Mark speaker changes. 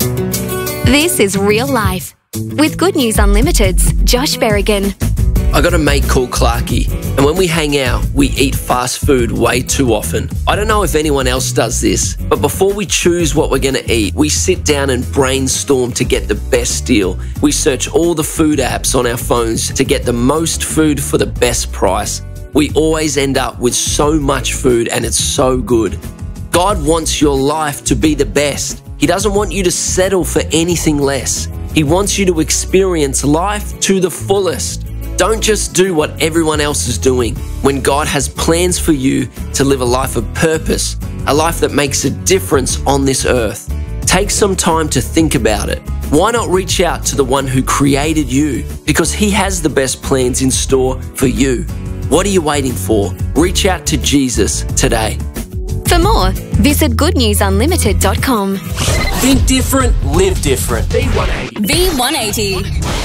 Speaker 1: This is Real Life with Good News Unlimited's Josh Berrigan.
Speaker 2: I got a mate called Clarky, and when we hang out, we eat fast food way too often. I don't know if anyone else does this, but before we choose what we're going to eat, we sit down and brainstorm to get the best deal. We search all the food apps on our phones to get the most food for the best price. We always end up with so much food, and it's so good. God wants your life to be the best. He doesn't want you to settle for anything less. He wants you to experience life to the fullest. Don't just do what everyone else is doing. When God has plans for you to live a life of purpose, a life that makes a difference on this earth, take some time to think about it. Why not reach out to the one who created you? Because he has the best plans in store for you. What are you waiting for? Reach out to Jesus today.
Speaker 1: For more, visit goodnewsunlimited.com.
Speaker 3: Think different, live different.
Speaker 4: V180.